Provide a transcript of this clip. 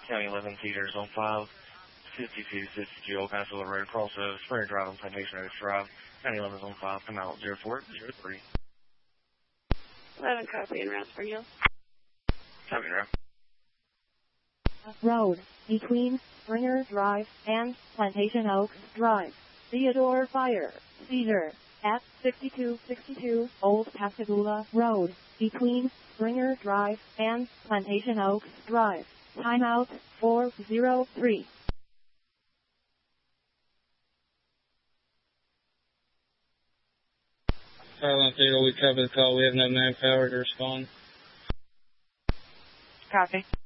County 11 Theaters on 5, 5262 Old Castle Road, cross of Springer Drive on Plantation Oaks Drive. County 11 on 5, come out 0403. 11 copy and route Spring Hill. Copy and route. Road between Springer Drive and Plantation Oaks Drive. Theodore Fire, Cedar, at 6262 Old Pascagoula Road, between Springer Drive and Plantation Oaks Drive. Timeout 403. Carolina Theater, we cover the call. We have no manpower to respond. Copy.